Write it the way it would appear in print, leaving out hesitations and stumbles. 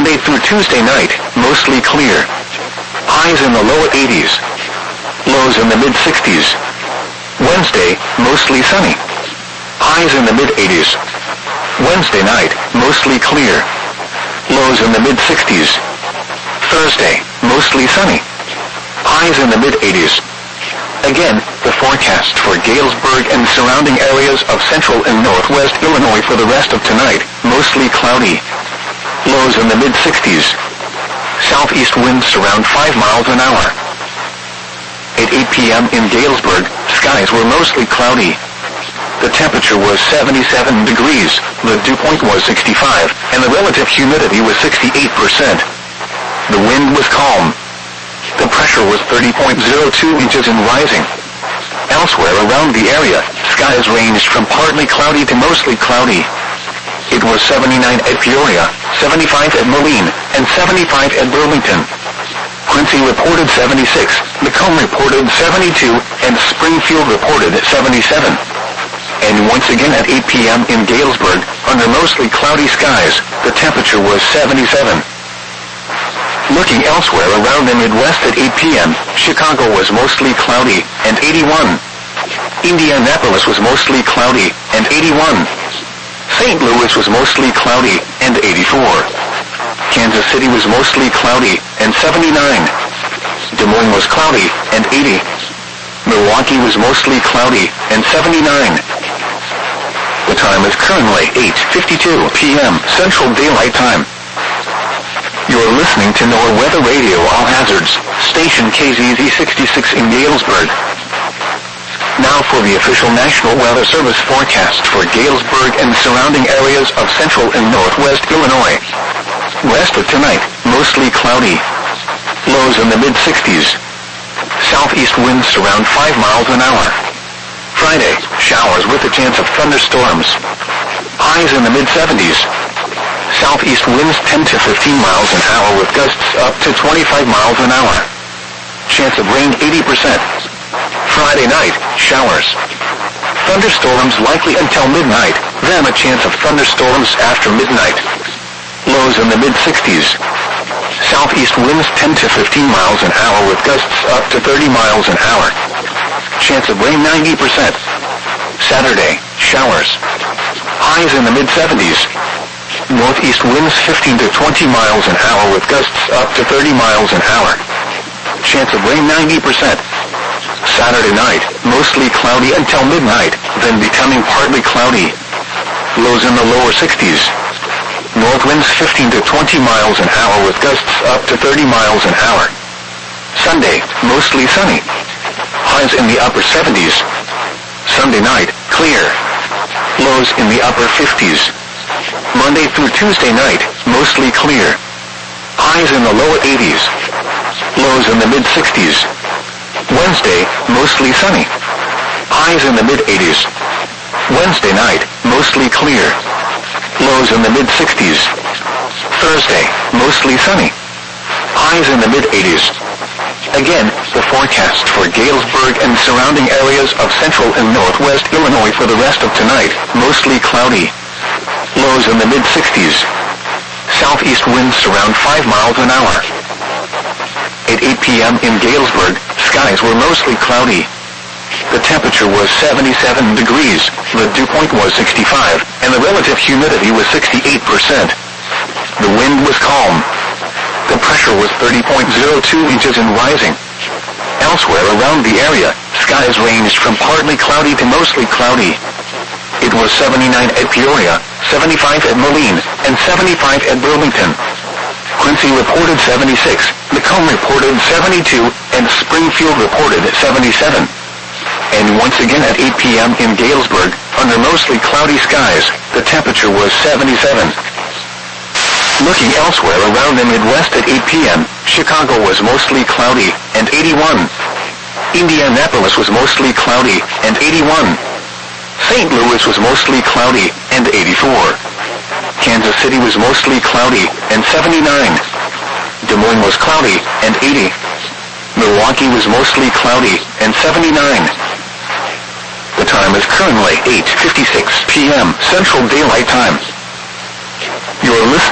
Monday through Tuesday night, mostly clear. Highs in the lower 80s. Lows in the mid-60s. Wednesday, mostly sunny. Highs in the mid-80s. Wednesday night, mostly clear. Lows in the mid-60s. Thursday, mostly sunny. Highs in the mid-80s. Again, the forecast for Galesburg and surrounding areas of central and northwest Illinois for the rest of tonight, mostly cloudy. Lows in the mid-60s. Southeast winds around 5 miles an hour. At 8 p.m. in Galesburg, skies were mostly cloudy. The temperature was 77 degrees, the dew point was 65, and the relative humidity was 68%. The wind was calm. The pressure was 30.02 inches and rising. Elsewhere around the area, skies ranged from partly cloudy to mostly cloudy. It was 79 at Peoria, 75 at Moline, and 75 at Burlington. Quincy reported 76, Macomb reported 72, and Springfield reported 77. And once again at 8 p.m. in Galesburg, under mostly cloudy skies, the temperature was 77. Looking elsewhere around the Midwest at 8 p.m., Chicago was mostly cloudy, and 81. Indianapolis was mostly cloudy, and 81. St. Louis was mostly cloudy, and 84. Kansas City was mostly cloudy, and 79. Des Moines was cloudy, and 80. Milwaukee was mostly cloudy, and 79. The time is currently 8:52 p.m. Central Daylight Time. You're listening to NOAA Weather Radio All Hazards, station KZZ 66 in Galesburg. Now for the official National Weather Service forecast for Galesburg and surrounding areas of central and northwest Illinois. Rest of tonight, mostly cloudy. Lows in the mid-60s. Southeast winds around 5 miles an hour. Friday, showers with a chance of thunderstorms. Highs in the mid-70s. Southeast winds 10 to 15 miles an hour with gusts up to 25 miles an hour. Chance of rain 80%. Friday night, showers. Thunderstorms likely until midnight, then a chance of thunderstorms after midnight. Lows in the mid-60s. Southeast winds 10 to 15 miles an hour with gusts up to 30 miles an hour. Chance of rain 90%. Saturday, showers. Highs in the mid-70s. Northeast winds 15 to 20 miles an hour with gusts up to 30 miles an hour. Chance of rain 90%. Saturday night, mostly cloudy until midnight, then becoming partly cloudy. Lows in the lower 60s. North winds 15 to 20 miles an hour with gusts up to 30 miles an hour. Sunday, mostly sunny. Highs in the upper 70s. Sunday night, clear. Lows in the upper 50s. Monday through Tuesday night, mostly clear. Highs in the lower 80s. Lows in the mid-60s. Wednesday, mostly sunny. Highs in the mid-80s. Wednesday night, mostly clear. Lows in the mid-60s. Thursday, mostly sunny. Highs in the mid-80s. Again, the forecast for Galesburg and surrounding areas of central and northwest Illinois for the rest of tonight, mostly cloudy. Lows in the mid-60s. Southeast winds around 5 miles an hour. At 8 p.m. in Galesburg, skies were mostly cloudy. The temperature was 77 degrees, the dew point was 65, and the relative humidity was 68%. The wind was calm. The pressure was 30.02 inches and rising. Elsewhere around the area, skies ranged from partly cloudy to mostly cloudy. It was 79 at Peoria, 75 at Moline, and 75 at Burlington. Quincy reported 76, Macomb reported 72, and Springfield reported 77. And once again at 8 p.m. in Galesburg, under mostly cloudy skies, the temperature was 77. Looking elsewhere around the Midwest at 8 p.m., Chicago was mostly cloudy, and 81. Indianapolis was mostly cloudy, and 81. St. Louis was mostly cloudy, and 84. Kansas City was mostly cloudy, and 79. Des Moines was cloudy, and 80. Milwaukee was mostly cloudy, and 79. The time is currently 8:56 p.m. Central Daylight Time. You're listening